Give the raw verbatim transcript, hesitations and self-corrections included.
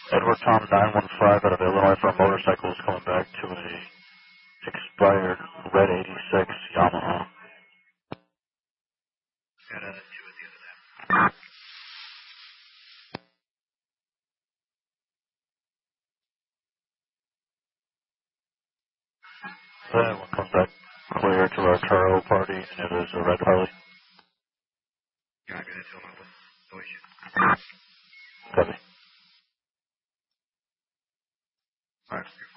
Edward Tom nine one five out of Illinois for a motorcycle is coming back to a expired red eighty-six Yamaha. Got a two at the end of that. That one comes back clear to our Turo party, and it is a red Harley. Yeah, I'm going to tell him with no issue. Copy. All right.